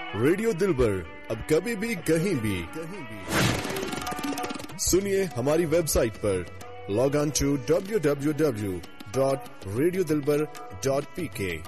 Radio दिलबर, अब कभी भी कहीं भी सुनिए हमारी वेबसाइट पर। Log on to www.radiodilbar.pk।